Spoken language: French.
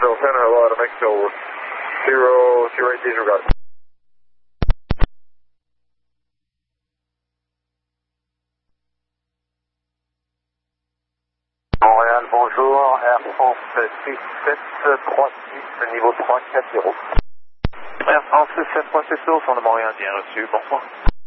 Mexico Center, hello out of Mexico, 008 disregard. Montréal, bonjour, Air France 6736, niveau 340. Air France 6736, on de Montréal, bien reçu, bonsoir.